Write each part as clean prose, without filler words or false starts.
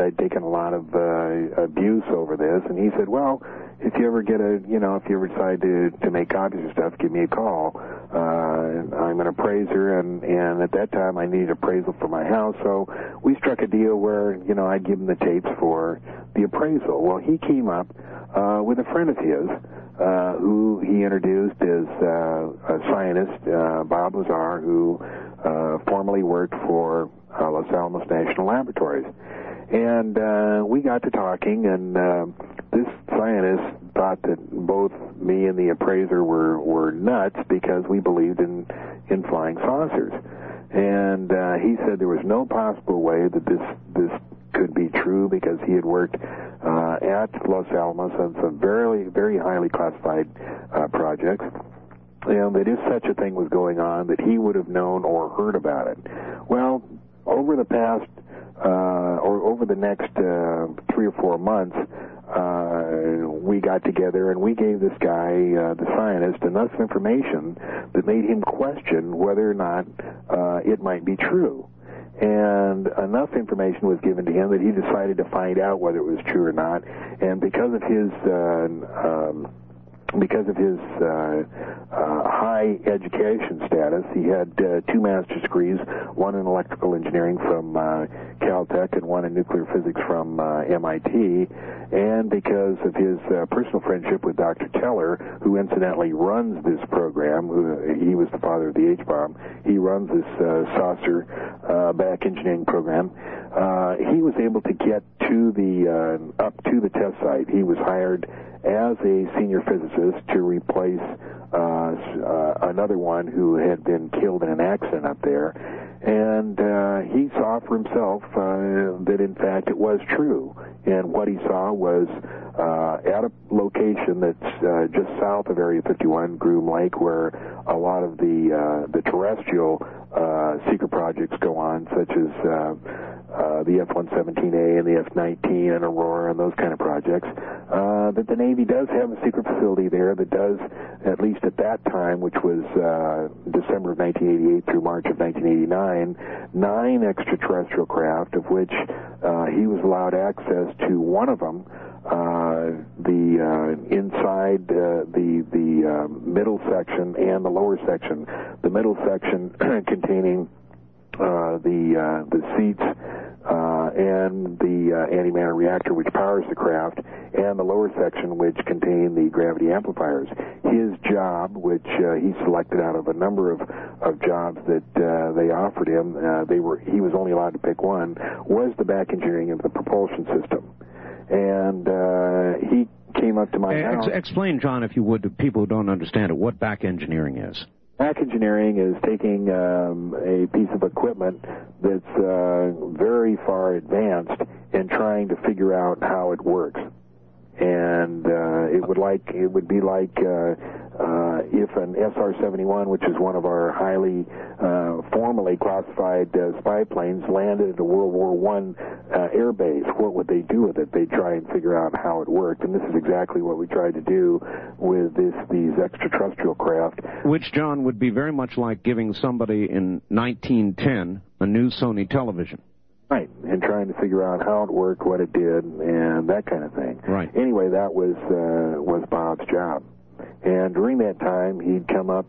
I'd taken a lot of abuse over this, and he said, well, if you ever if you ever decide to make copies of stuff, give me a call. I'm an appraiser, and at that time I needed appraisal for my house, so we struck a deal where, I'd give him the tapes for the appraisal. Well, he came up with a friend of his who he introduced as a scientist, Bob Lazar, who formerly worked for Los Alamos National Laboratories. And we got to talking, and this scientist thought that both me and the appraiser were nuts because we believed in flying saucers. And he said there was no possible way that this could be true because he had worked at Los Alamos on some very, very highly classified projects, and that if such a thing was going on, that he would have known or heard about it. Well, over the past, or over the next 3 or 4 months, we got together and we gave this guy, the scientist, enough information that made him question whether or not it might be true. And enough information was given to him that he decided to find out whether it was true or not. And because of his high education status, he had 2 master's degrees, one in electrical engineering from Caltech and one in nuclear physics from MIT, and because of his personal friendship with Dr. Teller, who incidentally runs this program, he was the father of the H-bomb, he runs this saucer back engineering program, he was able to get to up to the test site. He was hired as a senior physicist to replace another one who had been killed in an accident up there, and he saw for himself that in fact it was true. And what he saw was at a location that's just south of Area 51, Groom Lake, where a lot of the terrestrial secret projects go on, such as the F-117A and the F-19 and Aurora and those kind of projects, that the Navy does have a secret facility there that does, at least at that time, which was December of 1988 through March of 1989, 9 extraterrestrial craft, of which he was allowed access to one of them, inside the middle section and the lower section. The middle section containing the seats and the antimatter reactor which powers the craft, and the lower section which contained the gravity amplifiers. His job, which he selected out of a number of jobs that they offered him, he was only allowed to pick one, was the back engineering of the propulsion system. And he came up to my house. Explain, John, if you would, to people who don't understand it, what back engineering is. Back engineering is taking a piece of equipment that's very far advanced and trying to figure out how it works. And it would be like if an SR-71, which is one of our highly formally classified spy planes, landed at a World War I air base, what would they do with it? They'd try and figure out how it worked, and this is exactly what we tried to do with these extraterrestrial craft. Which, John, would be very much like giving somebody in 1910 a new Sony television. Right, and trying to figure out how it worked, what it did, and that kind of thing. Right. Anyway, that was Bob's job. And during that time, he'd come up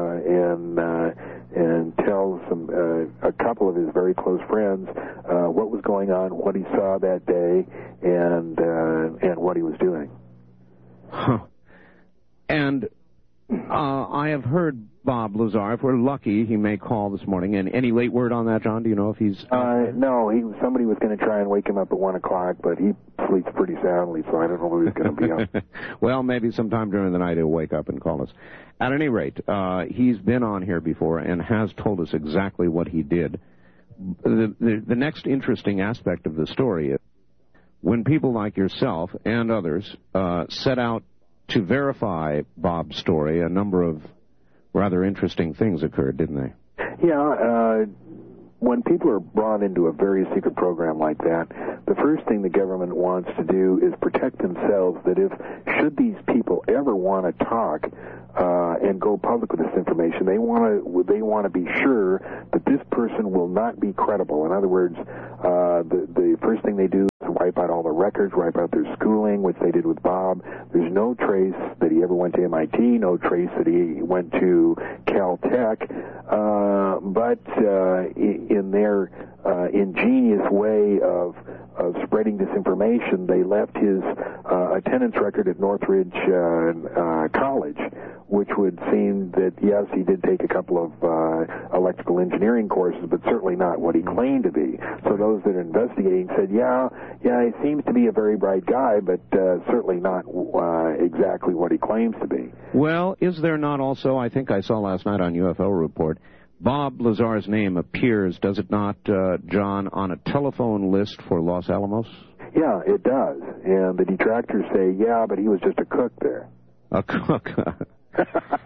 and tell a couple of his very close friends what was going on, what he saw that day, and what he was doing. Huh. And I have heard Bob Lazar. If we're lucky, he may call this morning. And any late word on that, John? Do you know if he's... No, somebody was going to try and wake him up at 1 o'clock, but he sleeps pretty soundly, so I don't know if he's going to be up. Well, maybe sometime during the night he'll wake up and call us. At any rate, he's been on here before and has told us exactly what he did. The next interesting aspect of the story is when people like yourself and others set out to verify Bob's story, a number of rather interesting things occurred, didn't they? Yeah, when people are brought into a very secret program like that, the first thing the government wants to do is protect themselves, that should these people ever want to talk and go public with this information, they want to be sure that this person will not be credible. In other words, the first thing they do is wipe out all the records, wipe out their schooling, which they did with Bob. There's no trace that he ever went to MIT, no trace that he went to Caltech, but in their ingenious way of spreading disinformation, they left his attendance record at Northridge College, which would seem that, yes, he did take a couple of electrical engineering courses, but certainly not what he claimed to be. So those that are investigating said, yeah, he seems to be a very bright guy, but certainly not exactly what he claims to be. Well, is there not also, I think I saw last night on UFO Report, Bob Lazar's name appears, does it not, John, on a telephone list for Los Alamos? Yeah, it does. And the detractors say, yeah, but he was just a cook there. A cook. The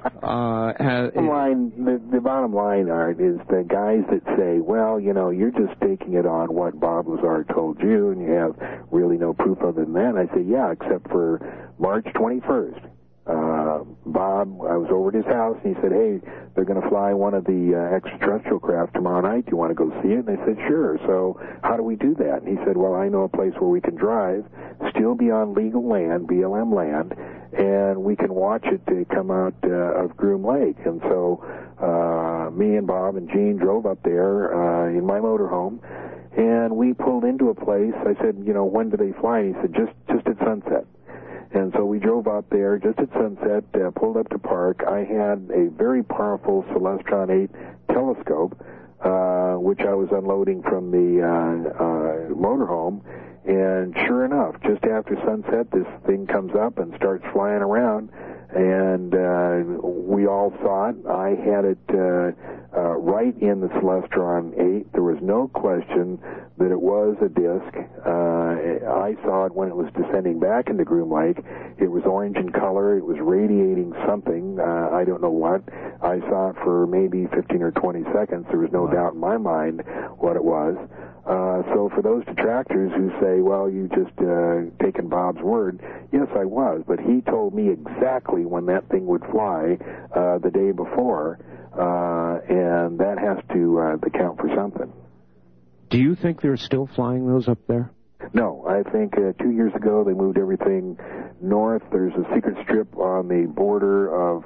bottom line, Art, is the guys that say, well, you're just taking it on what Bob Lazar told you, and you have really no proof other than that. And I say, yeah, except for March 21st. Bob, I was over at his house, and he said, hey, they're going to fly one of the extraterrestrial craft tomorrow night. Do you want to go see it? And I said, sure. So how do we do that? And he said, well, I know a place where we can drive, still be on legal land, BLM land, and we can watch it come out of Groom Lake. And so me and Bob and Gene drove up there in my motorhome, and we pulled into a place. I said, when do they fly? And he said, just at sunset. And so we drove out there just at sunset, pulled up to park. I had a very powerful Celestron 8 telescope, which I was unloading from the motorhome. And sure enough, just after sunset, this thing comes up and starts flying around. And we all saw it. I had it right in the Celestron 8. There was no question that it was a disk. I saw it when it was descending back into Groom Lake. It was orange in color. It was radiating something. I don't know what. I saw it for maybe 15 or 20 seconds. There was no doubt in my mind what it was. So for those detractors who say, well, you just taken Bob's word, yes, I was. But he told me exactly when that thing would fly the day before, and that has to account for something. Do you think they're still flying those up there? No, I think 2 years ago they moved everything north. There's a secret strip on the border of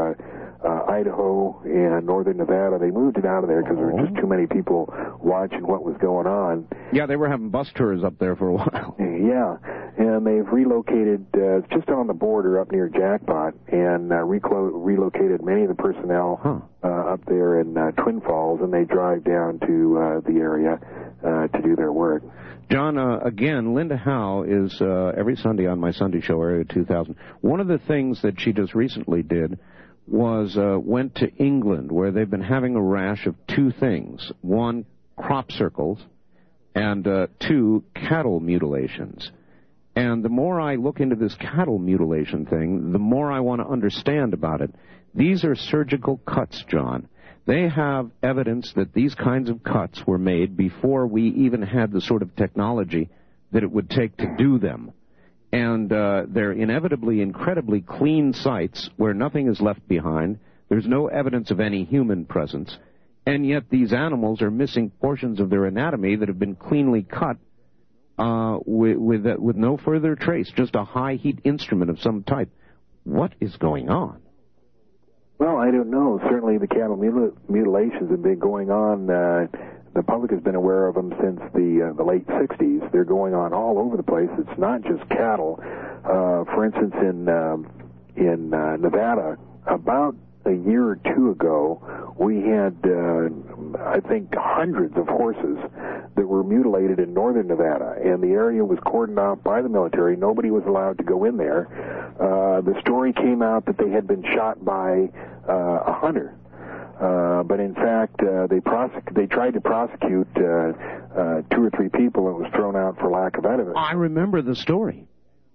Idaho and northern Nevada. They moved it out of there because there were just too many people watching what was going on. Yeah, they were having bus tours up there for a while. Yeah, and they've relocated just on the border up near Jackpot and relocated many of the personnel up there in Twin Falls, and they drive down to the area to do their work. John, again, Linda Howe is every Sunday on my Sunday show, Area 2000. One of the things that she just recently did was went to England, where they've been having a rash of two things. One, crop circles, and two, cattle mutilations. And the more I look into this cattle mutilation thing, the more I want to understand about it. These are surgical cuts, John. They have evidence that these kinds of cuts were made before we even had the sort of technology that it would take to do them. And they're inevitably incredibly clean sites where nothing is left behind. There's no evidence of any human presence. And yet these animals are missing portions of their anatomy that have been cleanly cut with no further trace, just a high-heat instrument of some type. What is going on? Well, I don't know. Certainly the cattle mutilations have been going on. The public has been aware of them since the late 60s. They're going on all over the place. It's not just cattle. For instance, in Nevada, about a year or two ago, we had, I think, hundreds of horses that were mutilated in northern Nevada, and the area was cordoned off by the military. Nobody was allowed to go in there. The story came out that they had been shot by a hunter. But in fact, they tried to prosecute 2 or 3 people, and it was thrown out for lack of evidence. I remember the story.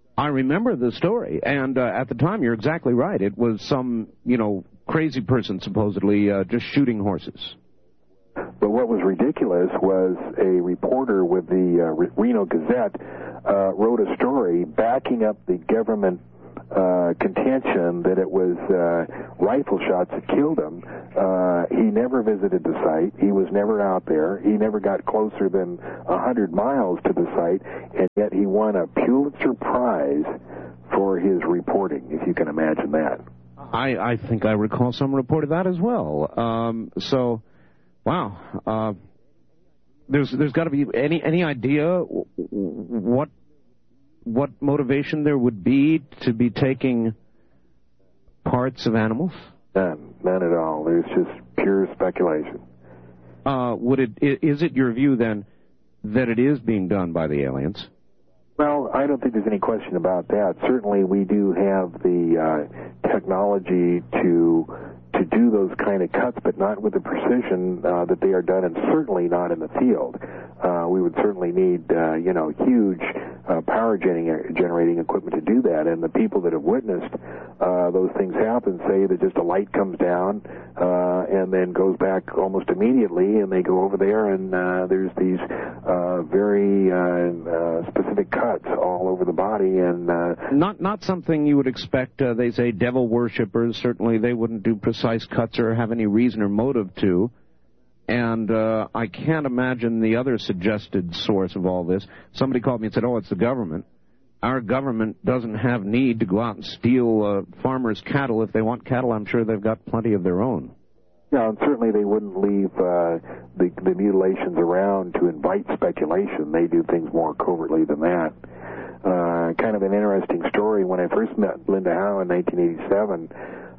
And at the time, you're exactly right. It was some, crazy person, supposedly, just shooting horses. But what was ridiculous was a reporter with the Reno Gazette wrote a story backing up the government contention that it was rifle shots that killed him. He never visited the site. He was never out there. He never got closer than 100 miles to the site, and yet he won a Pulitzer Prize for his reporting, if you can imagine that. I think I recall some report of that as well. So, wow. There's got to be any idea what motivation there would be to be taking parts of animals? None at all. There's just pure speculation. Is it your view then that it is being done by the aliens? Well, I don't think there's any question about that. Certainly, we do have the technology to do those kind of cuts, but not with the precision that they are done, and certainly not in the field. We would certainly need, huge power generating equipment to do that. And the people that have witnessed those things happen say that just a light comes down and then goes back almost immediately, and they go over there, and there's these very specific cuts all over the body, and not something you would expect. They say devil worshippers. Certainly, they wouldn't do precise cuts or have any reason or motive to. And I can't imagine the other suggested source of all this. Somebody called me and said, "Oh, it's the government." Our government doesn't have need to go out and steal farmers' cattle. If they want cattle, I'm sure they've got plenty of their own. Yeah, and certainly they wouldn't leave the mutilations around to invite speculation. They do things more covertly than that. Kind of an interesting story. When I first met Linda Howe in 1987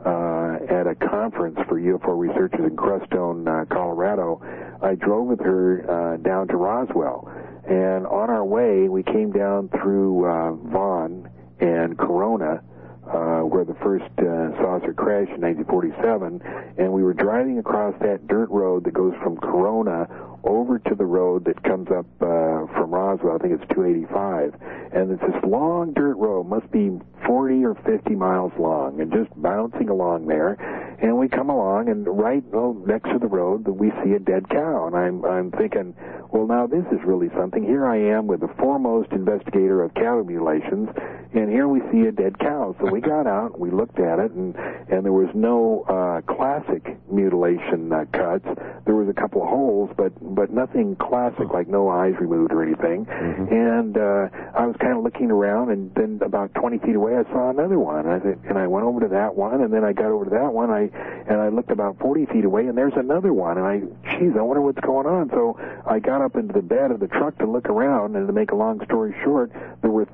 at a conference for UFO researchers in Crestone, Colorado, I drove with her down to Roswell. And on our way, we came down through Vaughn and Corona, where the first saucer crashed in 1947, and we were driving across that dirt road that goes from Corona over to the road that comes up from Roswell. I think it's 285, and it's this long dirt road, must be 40 or 50 miles long, and just bouncing along there. And we come along, and right next to the road, we see a dead cow, and I'm thinking, well, now this is really something. Here I am with the foremost investigator of cattle mutilations, and here we see a dead cow. So we got out, and we looked at it, and there was no classic mutilation cuts. There was a couple of holes, but nothing classic, like no eyes removed or anything. Mm-hmm. And I was kind of looking around, and then about 20 feet away, I saw another one. And I went over to that one, and then I got over to that one. I looked about 40 feet away, and there's another one. And I wonder what's going on. So I got up into the bed of the truck to look around, and to make a long story short, there were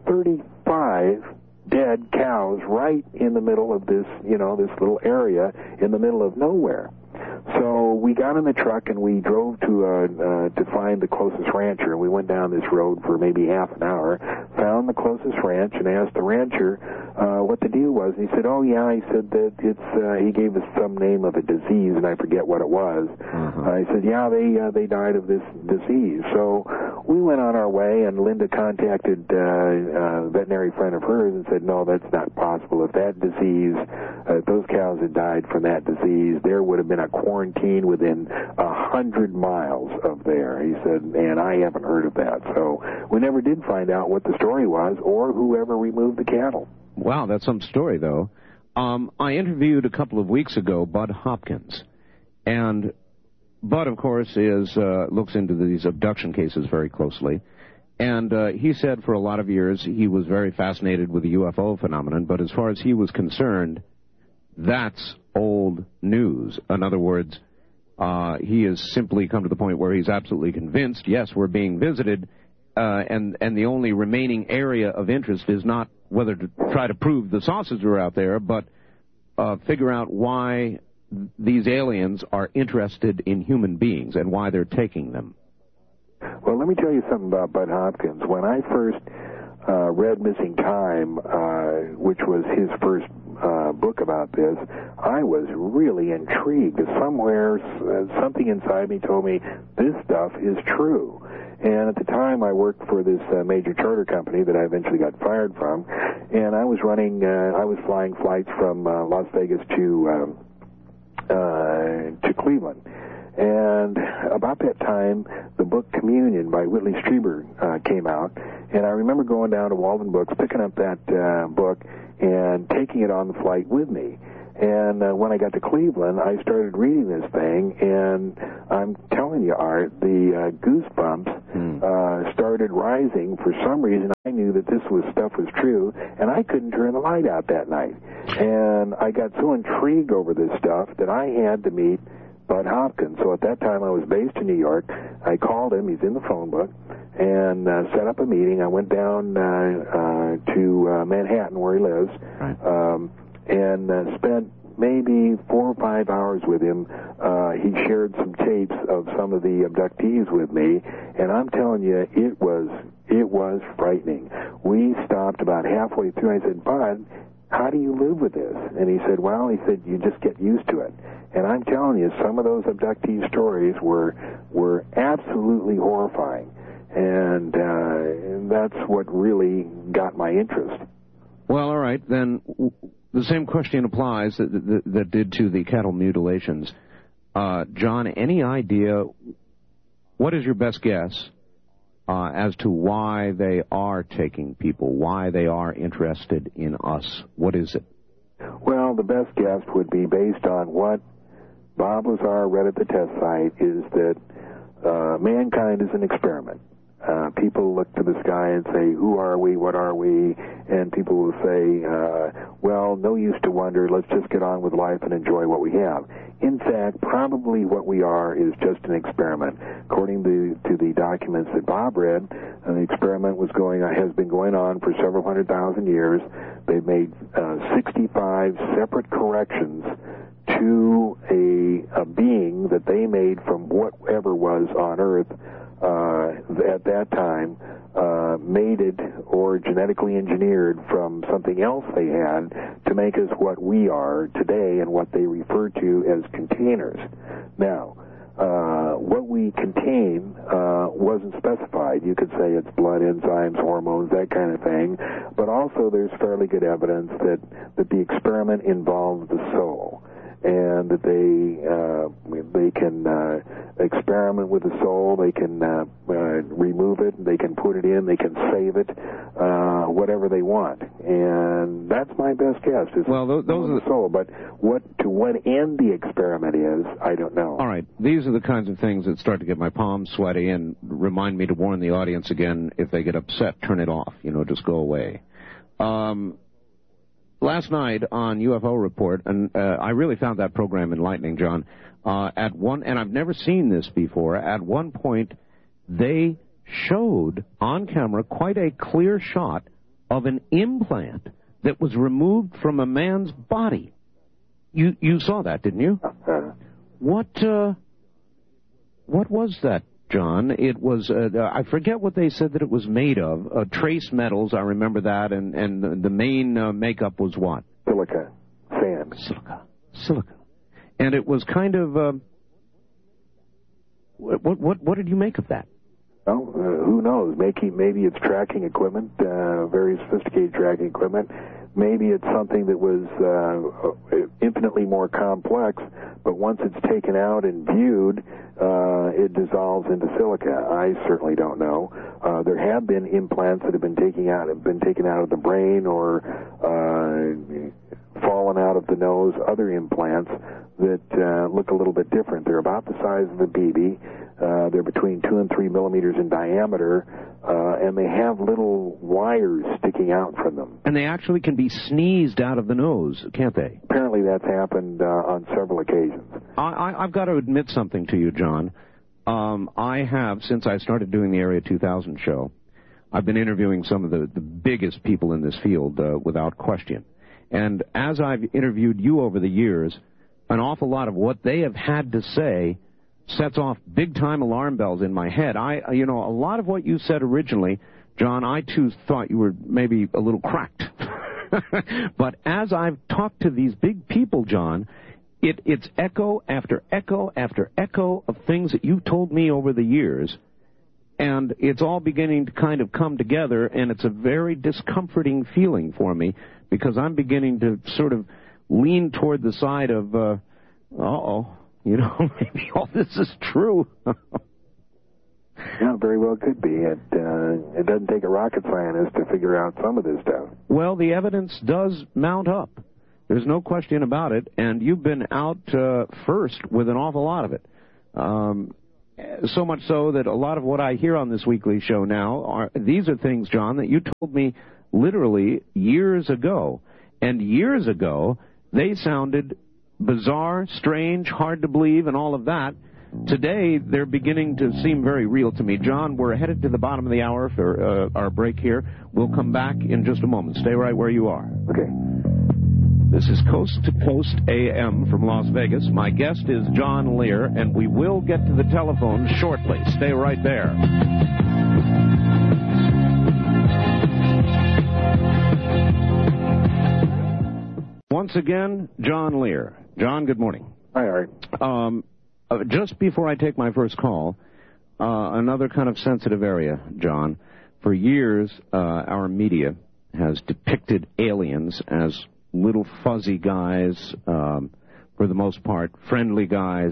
35 dead cows right in the middle of this, this little area in the middle of nowhere. So we got in the truck and we drove to find the closest rancher, and we went down this road for maybe half an hour, found the closest ranch, and asked the rancher what the deal was. And he said, "Oh yeah," he said that it's. He gave us some name of a disease, and I forget what it was. He said, "Yeah, they died of this disease." So we went on our way, and Linda contacted a veterinary friend of hers and said, "No, that's not possible. If that disease, those cows had died from that disease, there would have been a quarantine within 100 miles of there." He said, and I haven't heard of that. So we never did find out what the story was or whoever removed the cattle. Wow, that's some story, though. I interviewed a couple of weeks ago Bud Hopkins, and Bud, of course, looks into these abduction cases very closely. And he said for a lot of years he was very fascinated with the UFO phenomenon, but as far as he was concerned, that's old news. In other words, he has simply come to the point where he's absolutely convinced, yes, we're being visited, and the only remaining area of interest is not whether to try to prove the saucers are out there, but figure out why these aliens are interested in human beings and why they're taking them. Well, let me tell you something about Bud Hopkins. When I first read Missing Time, which was his first book about this, I was really intrigued. Somewhere, something inside me told me this stuff is true. And at the time, I worked for this major charter company that I eventually got fired from, and I was flying flights from Las Vegas to Cleveland. And about that time, the book Communion by Whitley Strieber came out. And I remember going down to Walden Books, picking up that book, and taking it on the flight with me. And when I got to Cleveland, I started reading this thing, and I'm telling you, Art, the goosebumps started rising. For some reason, I knew that this stuff was true, and I couldn't turn the light out that night. And I got so intrigued over this stuff that I had to meet Bud Hopkins. So at that time, I was based in New York. I called him. He's in the phone book. And set up a meeting. I went down to Manhattan, where he lives, and spent maybe 4 or 5 hours with him. He shared some tapes of some of the abductees with me, and I'm telling you, it was frightening. We stopped about halfway through. I said, Bud, how do you live with this? And he said, well, you just get used to it. And I'm telling you, some of those abductee stories were absolutely horrifying. And that's what really got my interest. Well, all right, then the same question applies that did to the cattle mutilations. John, any idea, what is your best guess as to why they are taking people, why they are interested in us? What is it? Well, the best guess would be based on what Bob Lazar read at the test site, is that mankind is an experiment. People look to the sky and say, who are we, what are we? And people will say, well, no use to wonder, let's just get on with life and enjoy what we have. In fact, probably what we are is just an experiment. According to the documents that Bob read, the experiment has been going on for several 100,000 years. They've made 65 separate corrections to a being that they made from whatever was on Earth at that time, mated or genetically engineered from something else they had to make us what we are today and what they refer to as containers. Now, what we contain wasn't specified. You could say it's blood, enzymes, hormones, that kind of thing, but also there's fairly good evidence that the experiment involves the soul, and that they can experiment with the soul, they can remove it, they can put it in, they can save it, whatever they want. And that's my best guess. Well, those are the soul, but what end the experiment is, I don't know. All right, these are the kinds of things that start to get my palms sweaty and remind me to warn the audience again, if they get upset, turn it off, just go away. Last night on UFO Report, and I really found that program enlightening, John, and I've never seen this before, at one point they showed on camera quite a clear shot of an implant that was removed from a man's body. You saw that, didn't you? What was that, John? It was, I forget what they said that it was made of. Trace metals, I remember that, and the main makeup was what? Silica. Sand. Silica. And it was kind of, what did you make of that? Well, who knows? Maybe it's tracking equipment, very sophisticated tracking equipment. Maybe it's something that was infinitely more complex, but once it's taken out and viewed, it dissolves into silica. I certainly don't know. There have been implants that have been taken out of the brain or fallen out of the nose, other implants that look a little bit different. They're about the size of a BB. They're between 2 and 3 millimeters in diameter, and they have little wires sticking out from them. And they actually can be sneezed out of the nose, can't they? Apparently that's happened on several occasions. I've got to admit something to you, John. I have, since I started doing the Area 2000 show, I've been interviewing some of the biggest people in this field, without question. And as I've interviewed you over the years, an awful lot of what they have had to say sets off big-time alarm bells in my head. A lot of what you said originally, John, I too thought you were maybe a little cracked. But as I've talked to these big people, John, it's echo after echo after echo of things that you've told me over the years, and it's all beginning to kind of come together, and it's a very discomforting feeling for me, because I'm beginning to sort of lean toward the side of, You know, maybe all this is true. Yeah, very well could be. It doesn't take a rocket scientist to figure out some of this stuff. Well, the evidence does mount up. There's no question about it, and you've been out first with an awful lot of it. So much so that a lot of what I hear on this weekly show now these are things, John, that you told me literally years ago. And years ago, they sounded bizarre, strange, hard to believe, and all of that. Today, they're beginning to seem very real to me. John, we're headed to the bottom of the hour for our break here. We'll come back in just a moment. Stay right where you are. Okay. This is Coast to Coast AM from Las Vegas. My guest is John Lear, and we will get to the telephone shortly. Stay right there. Once again, John Lear. John, good morning. Hi, Art. Just before I take my first call, another kind of sensitive area, John. For years, our media has depicted aliens as little fuzzy guys, for the most part, friendly guys.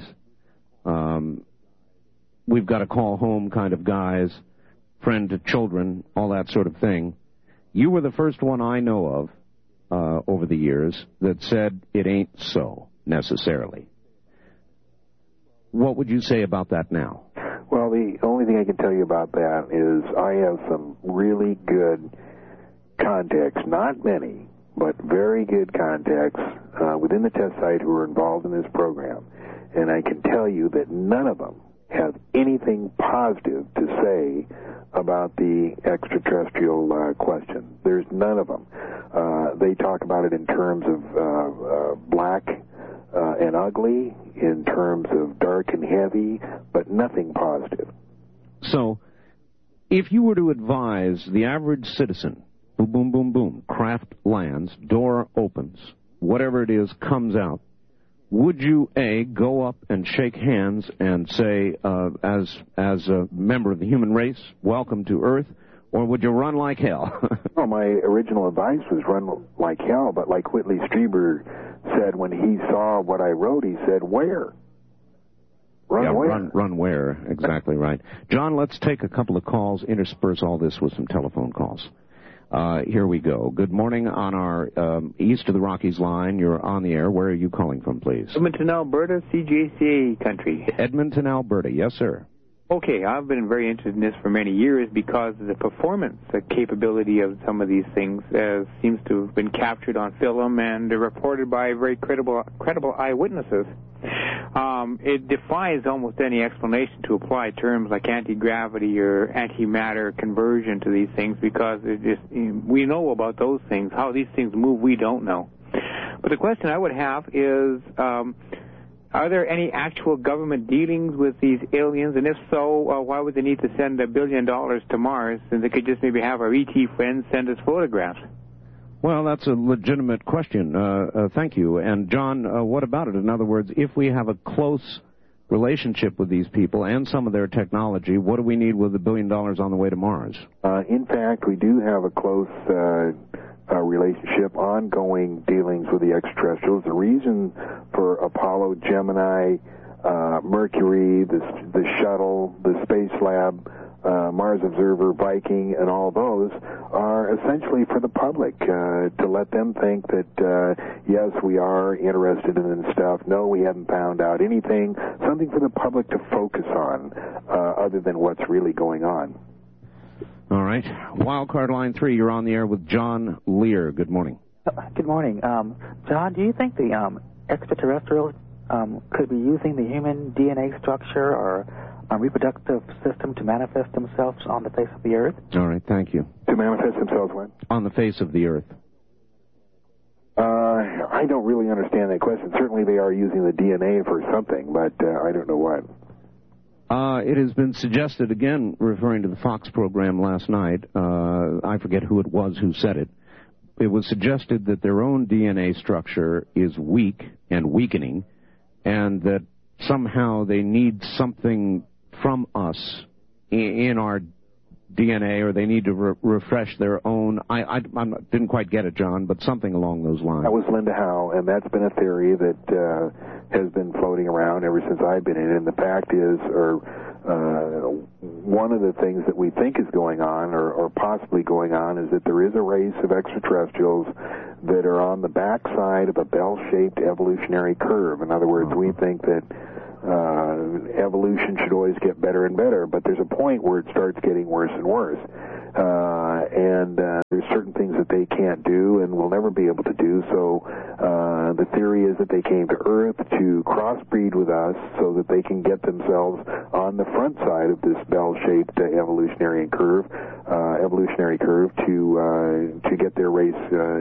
We've got to call home kind of guys, friend to children, all that sort of thing. You were the first one I know of over the years that said it ain't so, necessarily. What would you say about that now? Well, the only thing I can tell you about that is I have some really good contacts, not many, but very good contacts within the test site who are involved in this program. And I can tell you that none of them have anything positive to say about the extraterrestrial question. There's none of them. They talk about it in terms of black and ugly, in terms of dark and heavy, but nothing positive. So, if you were to advise the average citizen, boom, boom, boom, boom, craft lands, door opens, whatever it is comes out, would you, A, go up and shake hands and say, as a member of the human race, welcome to Earth, or would you run like hell? Well, my original advice was run like hell, but like Whitley Strieber said when he saw what I wrote, he said, where? Run where? Run where, exactly right. John, let's take a couple of calls, intersperse all this with some telephone calls. Here we go. Good morning on our east of the Rockies line. You're on the air. Where are you calling from, please? Edmonton, Alberta, CJCA country. Edmonton, Alberta. Yes, sir. Okay, I've been very interested in this for many years because the performance capability of some of these things seems to have been captured on film and reported by very credible eyewitnesses. It defies almost any explanation to apply terms like anti-gravity or antimatter conversion to these things because we know about those things. How these things move, we don't know. But the question I would have is, are there any actual government dealings with these aliens? And if so, why would they need to send $1 billion to Mars? And they could just maybe have our ET friends send us photographs. Well, that's a legitimate question. Thank you. And, John, what about it? In other words, if we have a close relationship with these people and some of their technology, what do we need with $1 billion on the way to Mars? In fact, we do have a close relationship, ongoing dealings with the extraterrestrials. The reason for Apollo, Gemini, Mercury, the shuttle, the Space Lab, Mars Observer, Viking, and all those are essentially for the public, to let them think that, yes, we are interested in this stuff. No, we haven't found out anything. Something for the public to focus on other than what's really going on. All right. Wildcard line 3, you're on the air with John Lear. Good morning. Good morning. John, do you think the extraterrestrials could be using the human DNA structure or reproductive system to manifest themselves on the face of the Earth? All right, thank you. To manifest themselves what? On the face of the Earth. I don't really understand that question. Certainly they are using the DNA for something, but I don't know what. It has been suggested, again, referring to the Fox program last night, I forget who it was who said it. It was suggested that their own DNA structure is weak and weakening, and that somehow they need something from us in our DNA, or they need to refresh their own. I didn't quite get it, John, but something along those lines. That was Linda Howe, and that's been a theory that has been floating around ever since I've been in it. And the fact is, one of the things that we think is going on, or possibly going on, is that there is a race of extraterrestrials that are on the backside of a bell-shaped evolutionary curve. In other words, we think that evolution should always get better and better, but there's a point where it starts getting worse and worse. And there's certain things that they can't do and will never be able to do. So the theory is that they came to Earth to crossbreed with us so that they can get themselves on the front side of this bell-shaped evolutionary curve to get their race,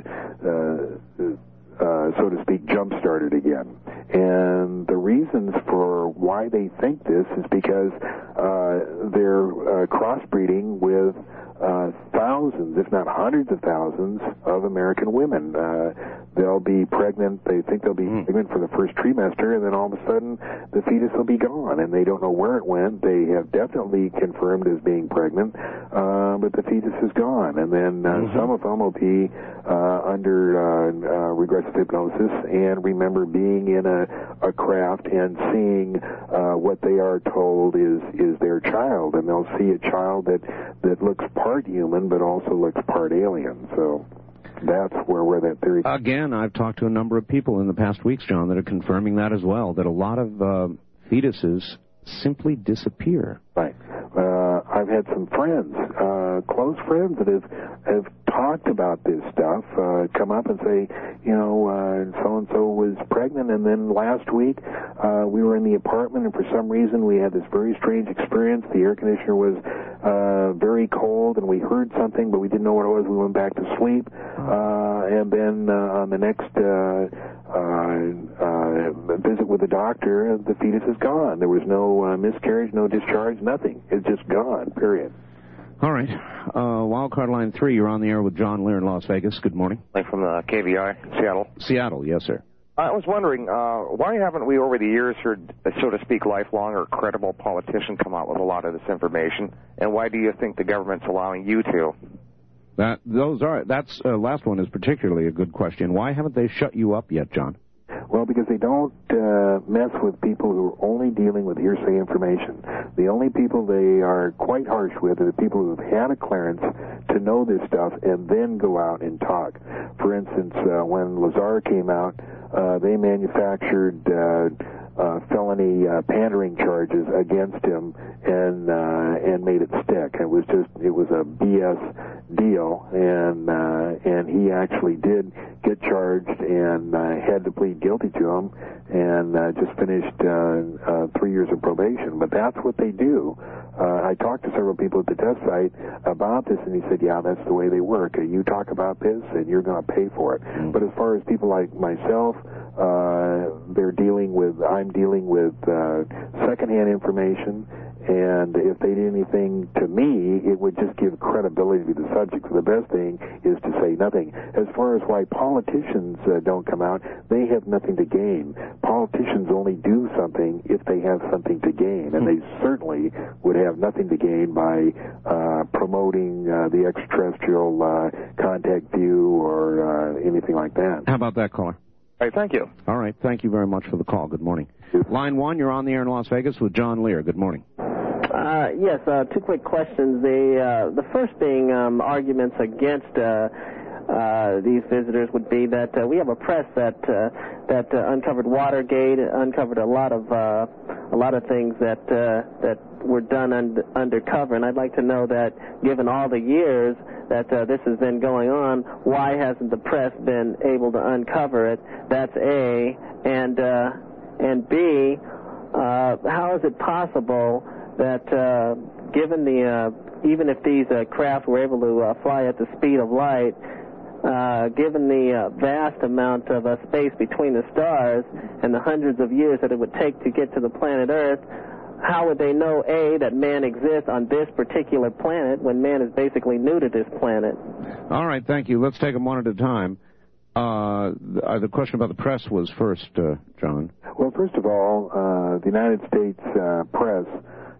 so to speak, jump-started again. And the reasons for why they think this is because they're crossbreeding with thousands, if not hundreds of thousands, of American women. They'll be pregnant, they think they'll be pregnant for the first trimester, and then all of a sudden the fetus will be gone, and they don't know where it went. They have definitely confirmed as being pregnant, but the fetus is gone. And then some of them will be under regressive hypnosis and remember being in a craft and seeing what they are told is their child, and they'll see a child that looks part human but also looks part alien. So that's where that theory... Again, I've talked to a number of people in the past weeks, John, that are confirming that as well, that a lot of fetuses simply disappear. Right. I've had some friends, close friends, that have talked about this stuff, come up and say, so-and-so was pregnant, and then last week we were in the apartment, and for some reason we had this very strange experience. The air conditioner was very cold, and we heard something, but we didn't know what it was. We went back to sleep, and then on the next visit with the doctor, the fetus is gone. There was no miscarriage, no discharge, nothing. It's just gone, period. All right. Wildcard line 3, you're on the air with John Lear in Las Vegas. Good morning. From KVI, Seattle. Seattle, yes, sir. I was wondering, why haven't we over the years heard, so to speak, lifelong or credible politician come out with a lot of this information? And why do you think the government's allowing you to? That's last one is particularly a good question. Why haven't they shut you up yet, John? Well, because they don't mess with people who are only dealing with hearsay information. The only people they are quite harsh with are the people who have had a clearance to know this stuff and then go out and talk. For instance, when Lazar came out, they manufactured felony pandering charges against him and made it stick. It was a BS deal, and he actually did get charged and had to plead guilty to him and just finished 3 years of probation. But that's what they do. I talked to several people at the test site about this, and he said, yeah, that's the way they work. You talk about this, and you're going to pay for it. But as far as people like myself, I'm dealing with secondhand information, and if they did anything to me, it would just give credibility to the subject. So the best thing is to say nothing. As far as why politicians don't come out, they have nothing to gain. Politicians only do something if they have something to gain, and they certainly would have nothing to gain by promoting the extraterrestrial contact view or anything like that. How about that, caller? All right, thank you. All right, thank you very much for the call. Good morning. Line 1, you're on the air in Las Vegas with John Lear. Good morning. Yes, 2 quick questions. The first being arguments against these visitors would be that we have a press that uncovered Watergate, uncovered a lot of things that were done undercover, and I'd like to know that, given all the years that this has been going on, why hasn't the press been able to uncover it? That's A, and B, how is it possible that given even if these craft were able to fly at the speed of light, given the vast amount of space between the stars and the hundreds of years that it would take to get to the planet Earth, how would they know, A, that man exists on this particular planet when man is basically new to this planet? All right, thank you. Let's take them one at a time. The question about the press was first, John. Well, first of all, the United States press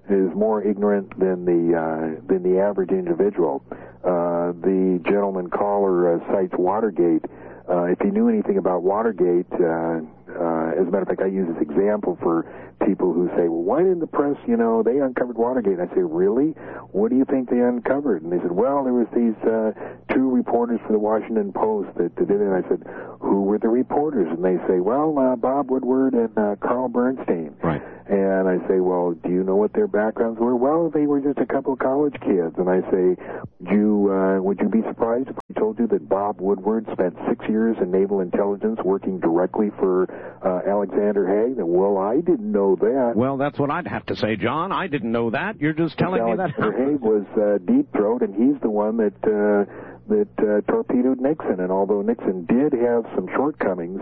is more ignorant than the average individual. The gentleman caller cites Watergate. If he knew anything about Watergate, as a matter of fact, I use this example for people who say, well, why didn't the press, they uncovered Watergate? And I say, really? What do you think they uncovered? And they said, well, there was these two reporters for the Washington Post that did it. And I said, who were the reporters? And they say, well, Bob Woodward and Carl Bernstein. Right. And I say, well, do you know what their backgrounds were? Well, they were just a couple of college kids. And I say, would you be surprised if I told you that Bob Woodward spent 6 years in naval intelligence working directly for Alexander Haig? Well, I didn't know that. Well, that's what I'd have to say, John. I didn't know that. You're just telling me that. Alexander Haig was Deep Throat, and he's the one that torpedoed Nixon. And although Nixon did have some shortcomings,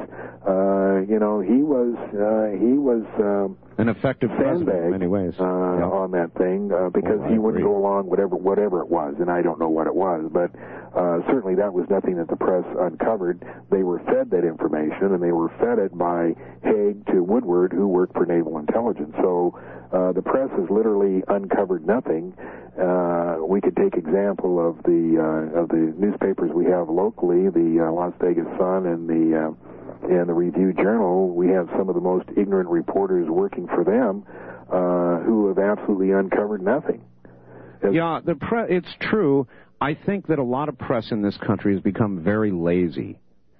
he was an effective president in many ways on that thing because he wouldn't go along whatever it was, and I don't know what it was, but certainly that was nothing that the press uncovered. They were fed that information, and they were fed it by Haig to Woodward, who worked for naval intelligence. So the press has literally uncovered nothing. We could take example of the newspapers we have locally, the Las Vegas Sun and the Review Journal. We have some of the most ignorant reporters working for them who have absolutely uncovered nothing. Yeah, it's true. I think that a lot of press in this country has become very lazy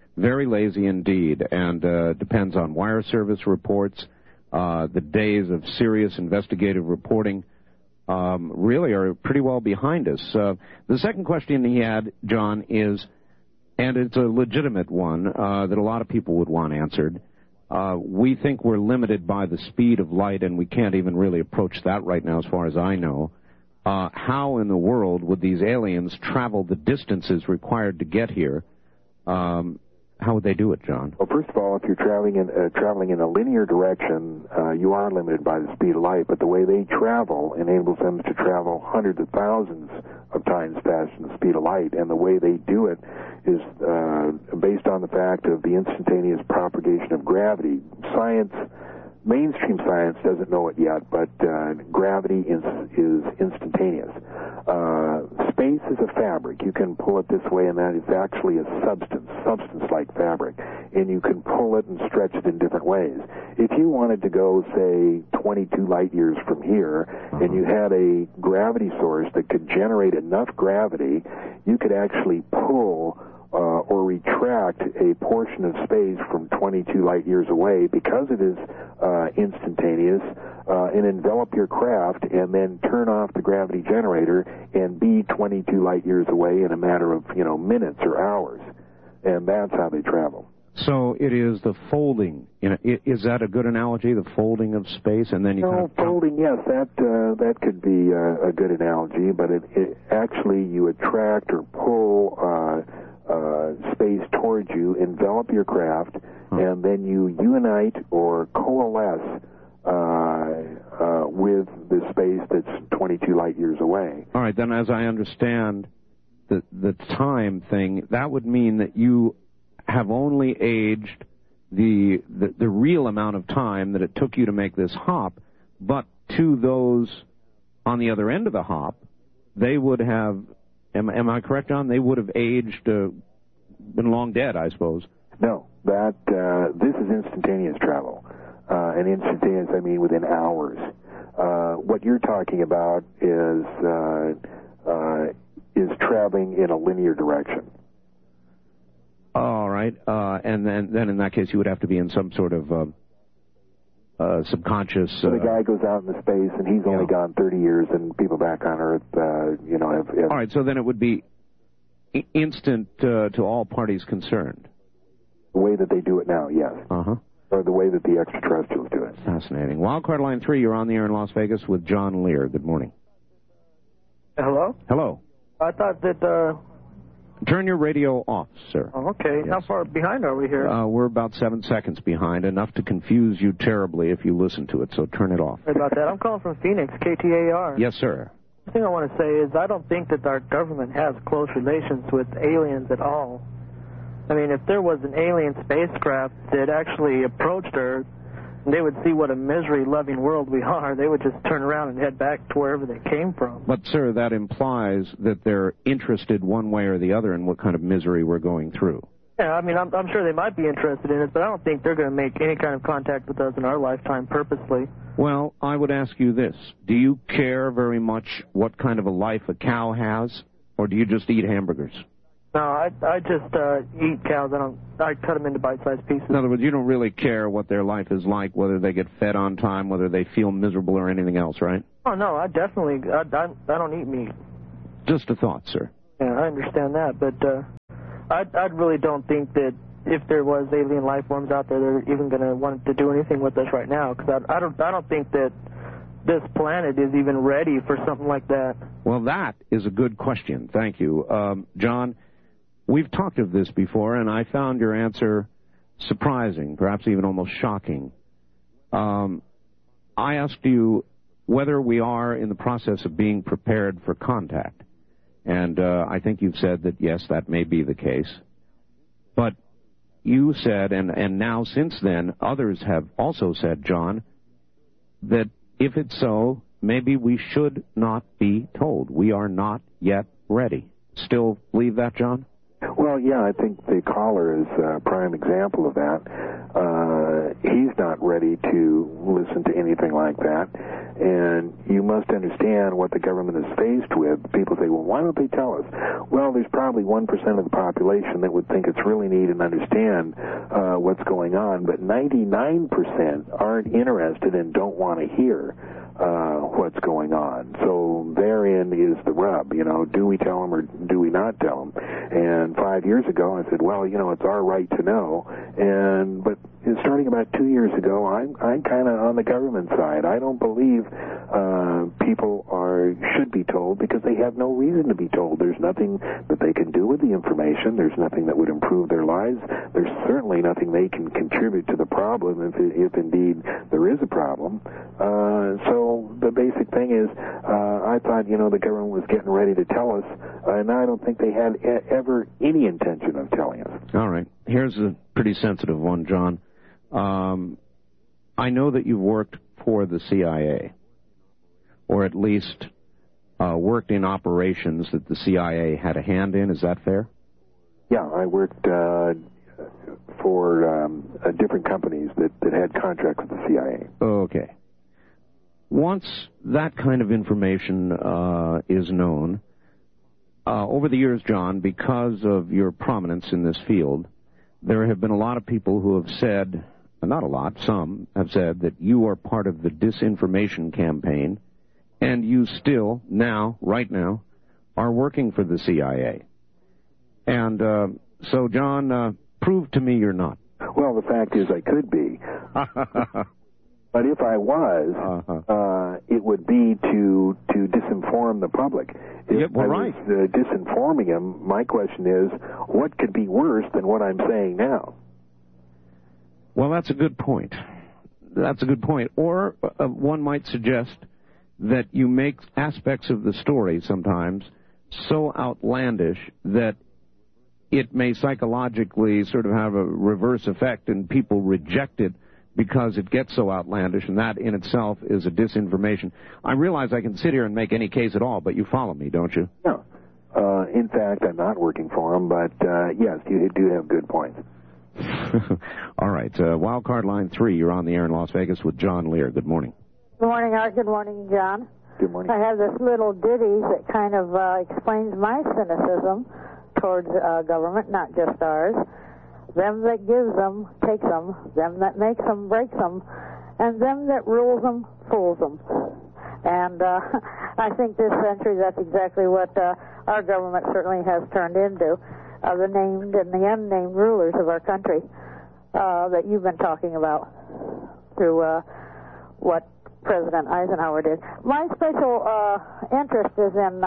indeed, and depends on wire service reports. The days of serious investigative reporting really are pretty well behind us. The second question he had, John, is, and it's a legitimate one that a lot of people would want answered. We think we're limited by the speed of light, and we can't even really approach that right now as far as I know. How in the world would these aliens travel the distances required to get here? How would they do it, John? Well, first of all, if you're traveling in a linear direction, you are limited by the speed of light, but the way they travel enables them to travel hundreds of thousands of times faster than the speed of light, and the way they do it is based on the fact of the instantaneous propagation of gravity. Mainstream science doesn't know it yet, but gravity is instantaneous. Space is a fabric. You can pull it this way, and that is actually a substance-like fabric, and you can pull it and stretch it in different ways. If you wanted to go, say, 22 light years from here, and you had a gravity source that could generate enough gravity, you could actually pull or retract a portion of space from 22 light years away because it is instantaneous, and envelop your craft and then turn off the gravity generator and be 22 light years away in a matter of minutes or hours. And that's how they travel. So it is the folding. Is that a good analogy? The folding of space, and then you folding. Yes, that could be a good analogy. But it actually you attract or pull space towards you, envelop your craft, and then you unite or coalesce with the space that's 22 light years away. All right. Then, as I understand the time thing, that would mean that you have only aged the real amount of time that it took you to make this hop, but to those on the other end of the hop, they would have, am I correct, John? They would have aged, been long dead, I suppose. No, this is instantaneous travel. And instantaneous, I mean within hours. What you're talking about is traveling in a linear direction. All right, and then in that case, you would have to be in some sort of subconscious. So the guy goes out into space, and he's only gone 30 years, and people back on Earth, have. All right, so then it would be instant to all parties concerned. The way that they do it now, yes. Or the way that the extraterrestrials do it. Fascinating. Wildcard Line 3, you're on the air in Las Vegas with John Lear. Good morning. Hello? Hello. I thought that... Turn your radio off, sir. Oh, okay. Yes. How far behind are we here? We're about 7 seconds behind, enough to confuse you terribly if you listen to it, so turn it off. Sorry about that. I'm calling from Phoenix, KTAR. Yes, sir. The thing I want to say is I don't think that our government has close relations with aliens at all. I mean, if there was an alien spacecraft that actually approached Earth they would see what a misery-loving world we are, they would just turn around and head back to wherever they came from. But, sir, that implies that they're interested one way or the other in what kind of misery we're going through. Yeah, I mean, I'm sure they might be interested in it, but I don't think they're going to make any kind of contact with us in our lifetime purposely. Well, I would ask you this. Do you care very much what kind of a life a cow has, or do you just eat hamburgers? No, I just eat cows. I cut them into bite-sized pieces. In other words, you don't really care what their life is like, whether they get fed on time, whether they feel miserable or anything else, right? Oh, no, I don't eat meat. Just a thought, sir. Yeah, I understand that, but I really don't think that if there was alien life forms out there, they're even going to want to do anything with us right now, because I don't think that this planet is even ready for something like that. Well, that is a good question. Thank you. John, we've talked of this before, and I found your answer surprising, perhaps even almost shocking. I asked you whether we are in the process of being prepared for contact. And I think you've said that, yes, that may be the case. But you said, and now since then, others have also said, John, that if it's so, maybe we should not be told. We are not yet ready. Still believe that, John? Well, yeah, I think the caller is a prime example of that. He's not ready to listen to anything like that. And you must understand what the government is faced with. People say, well, why don't they tell us? Well, there's probably 1% of the population that would think it's really neat and understand what's going on, but 99% aren't interested and don't want to hear what's going on. So therein is the rub, you know, do we tell them or do we not tell them? And 5 years ago, I said, well, you know, it's our right to know. But starting about 2 years ago, I'm kind of on the government side. I don't believe people should be told because they have no reason to be told. There's nothing that they can do with the information. There's nothing that would improve their lives. There's certainly nothing they can contribute to the problem if indeed there is a problem. So the basic thing is, I thought, you know, the government was getting ready to tell us, and I don't think they had ever any intention of telling us. All right. Here's a pretty sensitive one, John. I know that you've worked for the CIA, or at least worked in operations that the CIA had a hand in. Is that fair? Yeah, I worked for different companies that had contracts with the CIA. Okay. Once that kind of information is known, over the years, John, because of your prominence in this field, there have been a lot of people who have said, not a lot, some have said that you are part of the disinformation campaign, and you still, now, right now, are working for the CIA. And so, John, prove to me you're not. Well, the fact is I could be. But if I was, it would be to disinform the public. If I was disinforming him, my question is, what could be worse than what I'm saying now? Well, that's a good point. That's a good point. Or one might suggest that you make aspects of the story sometimes so outlandish that it may psychologically sort of have a reverse effect and people reject it because it gets so outlandish, and that in itself is a disinformation. I realize I can sit here and make any case at all, but you follow me, don't you? No. In fact, I'm not working for him, but yes, you do have good points. All right. Wildcard line 3, you're on the air in Las Vegas with John Lear. Good morning. Good morning, Art. Good morning, John. Good morning. I have this little ditty that kind of explains my cynicism towards government, not just ours. Them that gives them, takes them. Them that makes them, breaks them. And them that rules them, fools them. And I think this century that's exactly what our government certainly has turned into, the named and the unnamed rulers of our country that you've been talking about through what President Eisenhower did. My special interest is in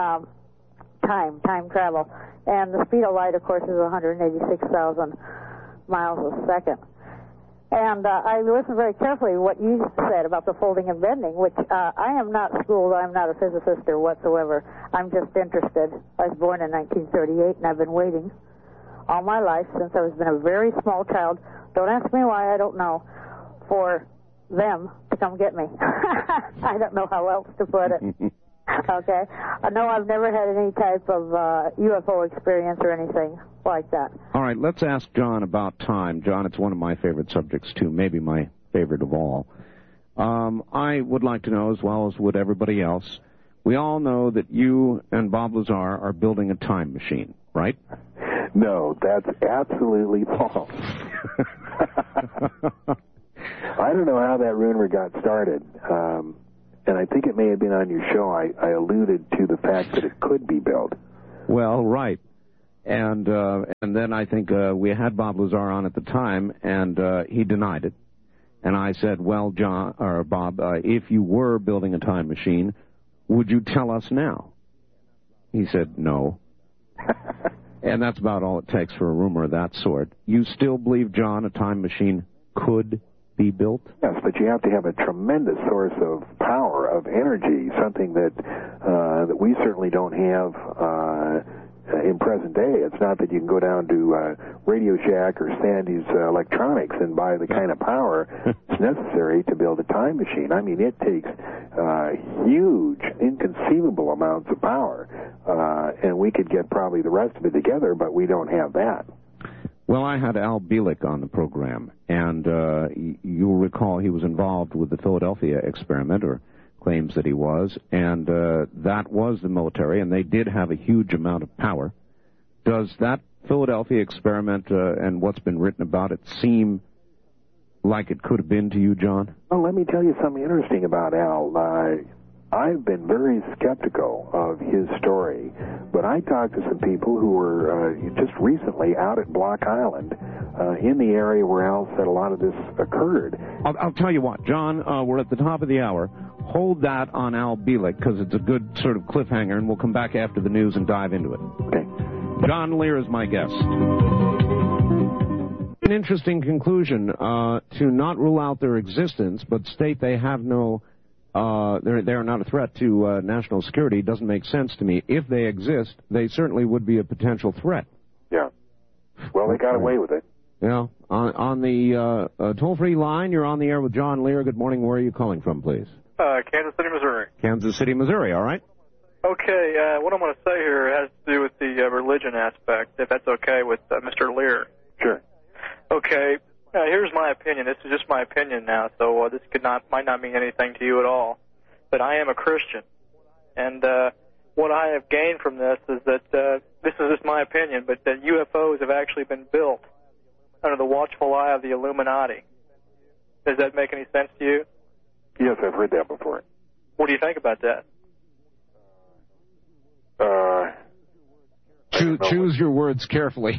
time travel. And the speed of light, of course, is 186,000 miles a second. And I listened very carefully to what you said about the folding and bending, which I am not schooled. I'm not a physicist or whatsoever. I'm just interested. I was born in 1938, and I've been waiting all my life since I was been a very small child. Don't ask me why, I don't know, for them to come get me. I don't know how else to put it. Okay. No, I've never had any type of UFO experience or anything like that. All right, let's ask John about time. John, it's one of my favorite subjects, too, maybe my favorite of all. I would like to know, as well as would everybody else, we all know that you and Bob Lazar are building a time machine, right? No, that's absolutely false. I don't know how that rumor got started. And I think it may have been on your show. I alluded to the fact that it could be built. Well, right. And then I think we had Bob Lazar on at the time, and he denied it. And I said, well, John or Bob, if you were building a time machine, would you tell us now? He said, no. And that's about all it takes for a rumor of that sort. You still believe, John, a time machine could be built? Yes, but you have to have a tremendous source of power, of energy, something that that we certainly don't have in present day. It's not that you can go down to Radio Shack or Sandy's Electronics and buy the kind of power that's necessary to build a time machine. I mean, it takes huge, inconceivable amounts of power, and we could get probably the rest of it together, but we don't have that. Well, I had Al Bielek on the program, and you'll recall he was involved with the Philadelphia experiment, or claims that he was, and that was the military, and they did have a huge amount of power. Does that Philadelphia experiment and what's been written about it seem like it could have been to you, John? Well, let me tell you something interesting about Al. I've been very skeptical of his story, but I talked to some people who were just recently out at Block Island in the area where Al said a lot of this occurred. I'll tell you what, John, we're at the top of the hour. Hold that on Al Bielek, because it's a good sort of cliffhanger, and we'll come back after the news and dive into it. Okay. John Lear is my guest. An interesting conclusion, to not rule out their existence, but state they have no... they are not a threat to national security doesn't make sense to me. If they exist, they certainly would be a potential threat. Yeah. Well, they got away with it. Yeah. On the toll-free line, you're on the air with John Lear. Good morning. Where are you calling from, please? Kansas City, Missouri. Kansas City, Missouri. All right. Okay. What I'm going to say here has to do with the religion aspect, if that's okay with Mr. Lear. Sure. Okay. Here's my opinion. This is just my opinion now, so this might not mean anything to you at all. But I am a Christian, and what I have gained from this is that this is just my opinion, but that UFOs have actually been built under the watchful eye of the Illuminati. Does that make any sense to you? Yes, I've heard that before. What do you think about that? Choose your words carefully.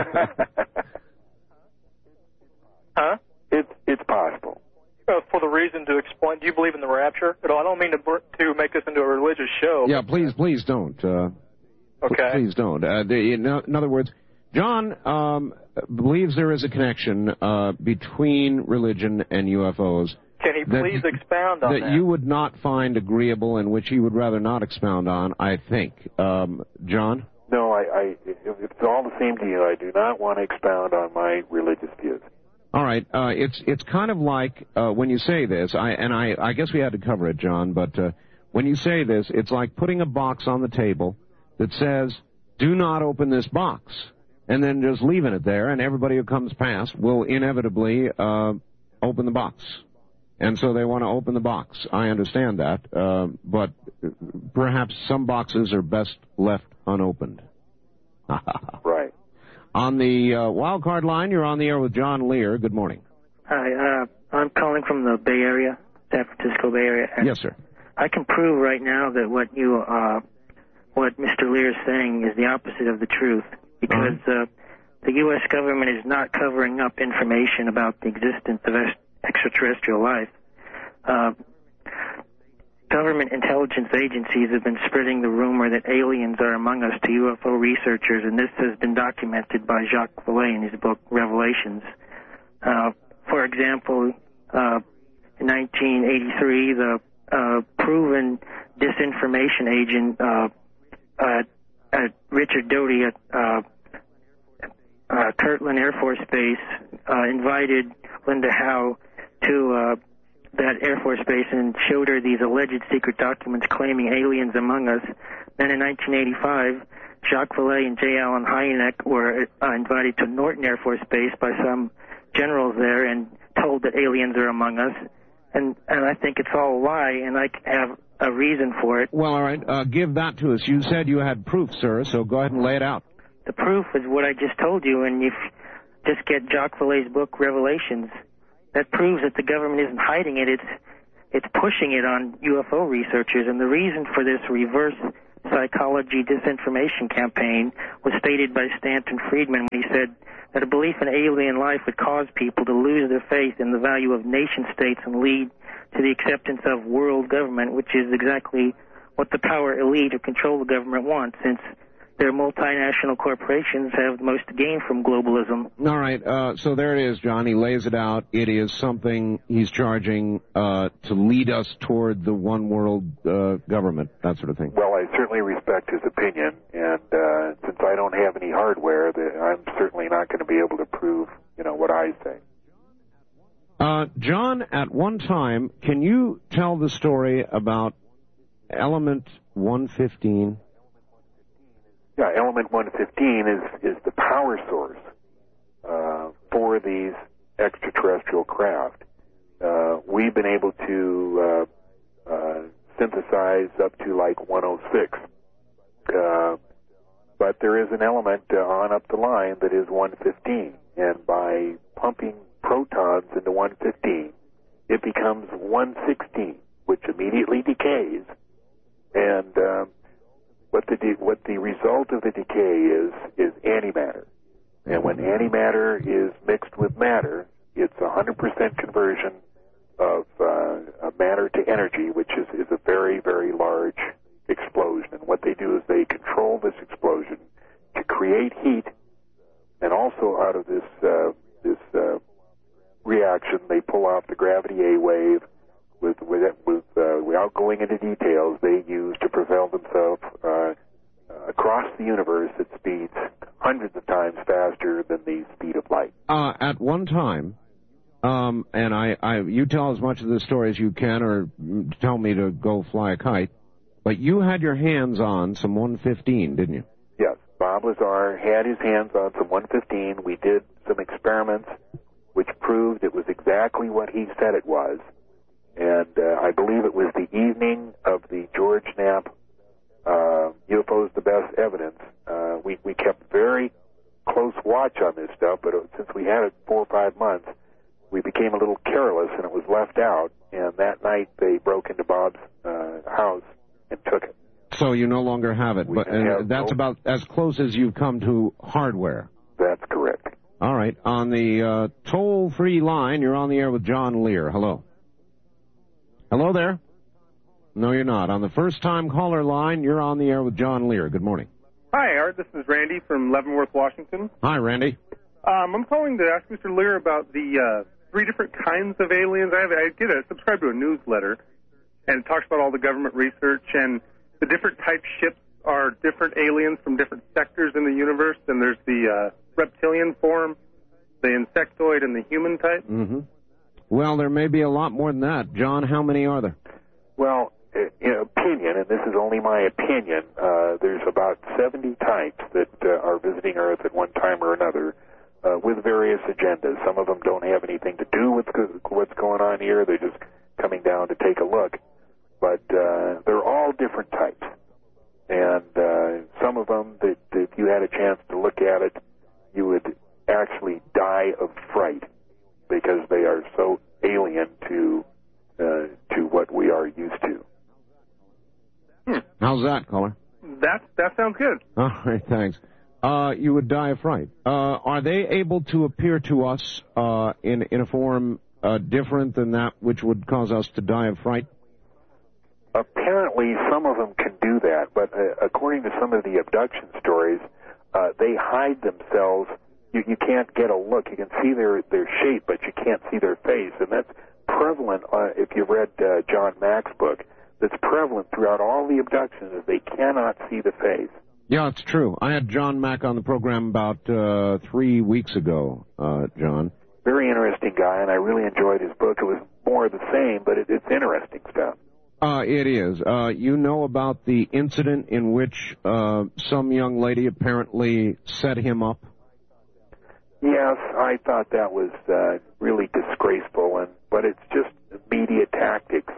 Huh? It's possible. For the reason to explain, do you believe in the rapture at all? I don't mean to make this into a religious show. Yeah, please don't. Okay. Please don't. In other words, John believes there is a connection between religion and UFOs. Can he please expound on that? That you would not find agreeable, and which he would rather not expound on, I think. John? No, if it's all the same to you, I do not want to expound on my religious views. All right. It's kind of like when you say this, I guess we had to cover it, John, but when you say this, it's like putting a box on the table that says, do not open this box, and then just leaving it there, and everybody who comes past will inevitably open the box. And so they want to open the box. I understand that, but perhaps some boxes are best left unopened. Right. On the wild card line, you're on the air with John Lear. Good morning. Hi, I'm calling from the Bay Area, San Francisco Bay Area. Yes, sir. I can prove right now that what Mr. Lear is saying is the opposite of the truth, because the U.S. government is not covering up information about the existence of extraterrestrial life. Government intelligence agencies have been spreading the rumor that aliens are among us to UFO researchers, and this has been documented by Jacques Vallée in his book Revelations. For example, in 1983, the proven disinformation agent Richard Doty at Kirtland Air Force Base invited Linda Howe to that Air Force Base and showed her these alleged secret documents claiming aliens among us. Then in 1985, Jacques Vallée and J. Allen Hynek were invited to Norton Air Force Base by some generals there and told that aliens are among us. And I think it's all a lie, and I have a reason for it. Well, all right, give that to us. You said you had proof, sir, so go ahead and lay it out. The proof is what I just told you, and you just get Jacques Vallée's book, Revelations. That proves that the government isn't hiding it. It's pushing it on UFO researchers, and the reason for this reverse psychology disinformation campaign was stated by Stanton Friedman when he said that a belief in alien life would cause people to lose their faith in the value of nation-states and lead to the acceptance of world government, which is exactly what the power elite who control the government wants, since their multinational corporations have the most to gain from globalism. All right, so there it is, John. He lays it out. It is something he's charging to lead us toward the one world government, that sort of thing. Well, I certainly respect his opinion, and since I don't have any hardware, I'm certainly not going to be able to prove, what I say. John, at one time, can you tell the story about Element 115? Yeah, Element 115 is the power source for these extraterrestrial craft. We've been able to synthesize up to like 106. But there is an element on up the line that is 115. And by pumping protons into 115, it becomes 116, which immediately decays. And what the result of the decay is antimatter. And when antimatter is mixed with matter, it's 100% conversion of matter to energy, which is a very, very large explosion. And what they do is they control this explosion to create heat, and also out of this reaction, they pull off the gravity A wave without going into details they use to propel themselves across the universe at speeds hundreds of times faster than the speed of light. At one time, and you tell as much of this story as you can, or tell me to go fly a kite, but you had your hands on some 115, didn't you? Yes, Bob Lazar had his hands on some 115. We did some experiments which proved it was exactly what he said it was. And I believe it was the evening of the George Knapp UFO's the Best Evidence. We kept very close watch on this stuff, but since we had it 4 or 5 months, we became a little careless and it was left out. And that night they broke into Bob's house and took it. So you no longer have it, that's about as close as you've come to hardware. That's correct. All right. On the toll-free line, you're on the air with John Lear. Hello. Hello there. No, you're not. On the first-time caller line, you're on the air with John Lear. Good morning. Hi, Art. This is Randy from Leavenworth, Washington. Hi, Randy. I'm calling to ask Mr. Lear about the 3 different kinds of aliens. I subscribe to a newsletter, and it talks about all the government research, and the different type ships are different aliens from different sectors in the universe, and there's the reptilian form, the insectoid, and the human type. Mm-hmm. Well, there may be a lot more than that. John, how many are there? Well, in opinion, and this is only my opinion, there's about 70 types that are visiting Earth at one time or another with various agendas. Some of them don't have anything to do with what's going on here. They're just coming down to take a look. But they're all different types. And some of them, that if you had a chance to look at it, you would actually die of fright because they are so alien to what we are used to. How's that, caller? That sounds good. All right, thanks. You would die of fright. Are they able to appear to us in a form different than that which would cause us to die of fright? Apparently, some of them can do that, but according to some of the abduction stories, they hide themselves. You can't get a look. You can see their shape, but you can't see their face, and that's prevalent. If you've read John Mack's book, that's prevalent throughout all the abductions. Is they cannot see the face. Yeah, it's true. I had John Mack on the program about 3 weeks ago, John. Very interesting guy, and I really enjoyed his book. It was more of the same, but it's interesting stuff. It is. You know about the incident in which some young lady apparently set him up? Yes, I thought that was really disgraceful, but it's just media tactics.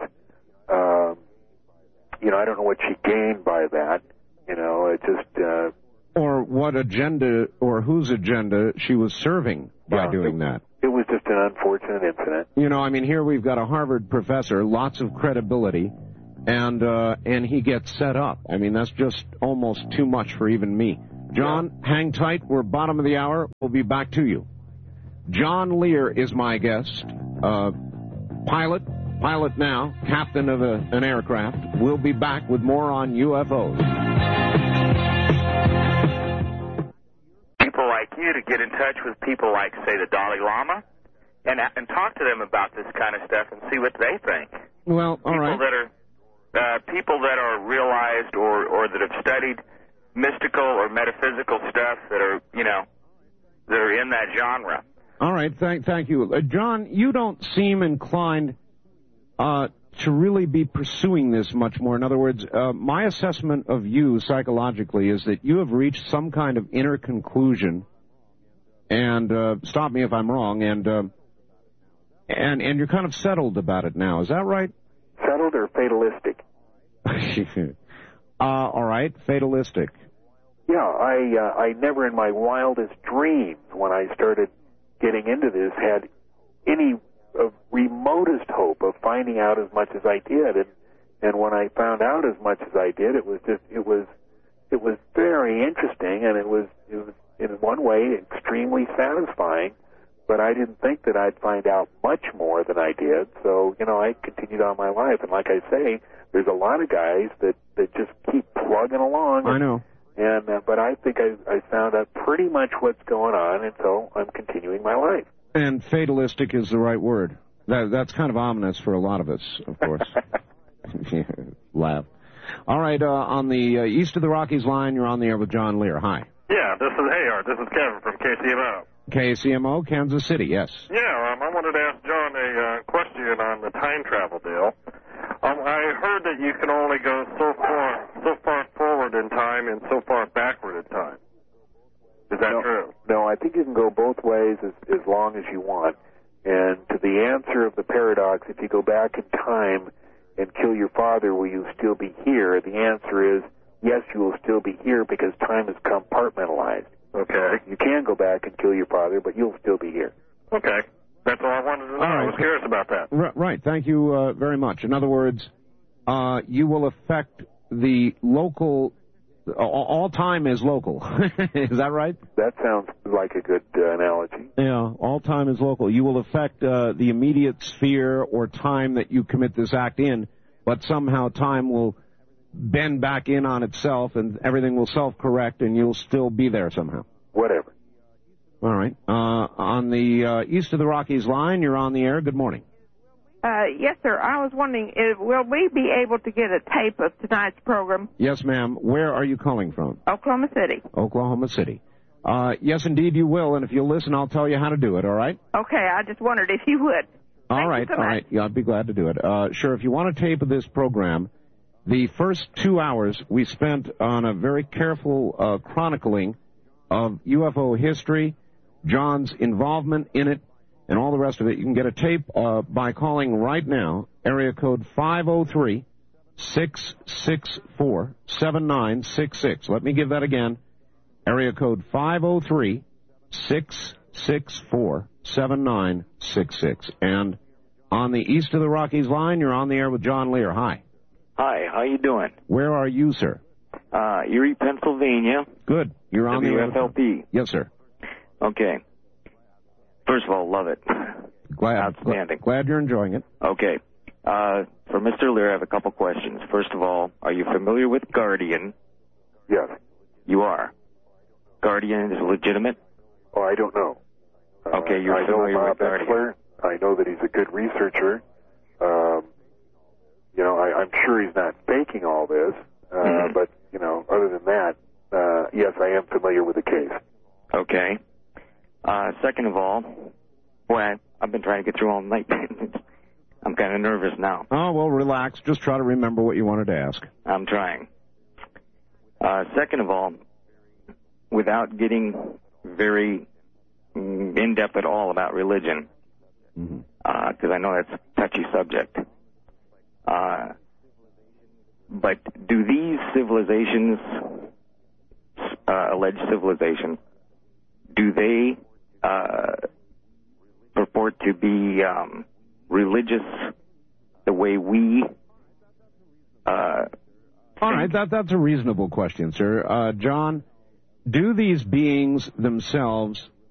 I don't know what she gained by that. It just... or what agenda or whose agenda she was serving by doing that. It was just an unfortunate incident. Here we've got a Harvard professor, lots of credibility, and he gets set up. That's just almost too much for even me. John, hang tight. We're bottom of the hour. We'll be back to you. John Lear is my guest. Pilot now, captain of an aircraft. We'll be back with more on UFOs. People like you to get in touch with people like, say, the Dalai Lama, and talk to them about this kind of stuff and see what they think. Well, all right. People that are realized or that have studied mystical or metaphysical stuff that are, that are in that genre. All right, thank you. John, you don't seem inclined to really be pursuing this much more. In other words, my assessment of you psychologically is that you have reached some kind of inner conclusion, and stop me if I'm wrong, and you're kind of settled about it now. Is that right? Settled or fatalistic? All right, fatalistic. Yeah, I never in my wildest dreams when I started getting into this had any remotest hope of finding out as much as I did, and when I found out as much as I did, it was very interesting, and it was in one way extremely satisfying. But I didn't think that I'd find out much more than I did, so I continued on my life. And like I say, there's a lot of guys that just keep plugging along. I know. But I think I found out pretty much what's going on, and so I'm continuing my life. And fatalistic is the right word. That's kind of ominous for a lot of us, of course. Laugh. All right, on the east of the Rockies line, you're on the air with John Lear. Hi. Yeah, this is Kevin from KCMO. KCMO, Kansas City, yes. Yeah, I wanted to ask John a question on the time travel deal. I heard that you can only go so far forward in time and so far backward in time. Is that true? No, I think you can go both ways as long as you want. And to the answer of the paradox, if you go back in time and kill your father, will you still be here? The answer is yes, you will still be here because time is compartmentalized. Okay. You can go back and kill your father, but you'll still be here. Okay. That's all I wanted to know. I was curious about that. Right. Thank you very much. In other words, you will affect the local... all time is local. Is that right? That sounds like a good analogy. Yeah, all time is local. You will affect the immediate sphere or time that you commit this act in, but somehow time will bend back in on itself and everything will self-correct and you'll still be there somehow. Whatever. All right. On the east of the Rockies line, you're on the air. Good morning. Yes, sir. I was wondering, will we be able to get a tape of tonight's program? Yes, ma'am. Where are you calling from? Oklahoma City. Oklahoma City. Yes, indeed, you will. And if you'll listen, I'll tell you how to do it, all right? Okay. I just wondered if you would. All right. Yeah, I'd be glad to do it. Sure. If you want a tape of this program, the first 2 hours we spent on a very careful chronicling of UFO history, John's involvement in it, and all the rest of it. You can get a tape by calling right now, area code 503-664-7966. Let me give that again, area code 503-664-7966. And on the east of the Rockies line, you're on the air with John Lear. Hi. Hi, how you doing? Where are you, sir? Erie, Pennsylvania. Good. You're on the air. WFLP. Yes, sir. Okay. First of all, love it. Outstanding. Glad you're enjoying it. Okay. For Mr. Lear, I have a couple questions. First of all, are you familiar with Guardian? Yes. You are. Guardian is legitimate? Oh, I don't know. Okay, you're familiar with Guardian. Etzler. I know that he's a good researcher. I'm sure he's not faking all this, but, other than that, yes, I am familiar with the case. Okay. Second of all, I've been trying to get through all night. I'm kind of nervous now. Oh, well, relax. Just try to remember what you wanted to ask. I'm trying. Second of all, without getting very in-depth at all about religion, because I know that's a touchy subject, but do these civilizations, alleged civilizations, do they purport to be religious the way we... All right, that's a reasonable question, sir. John, do these beings themselves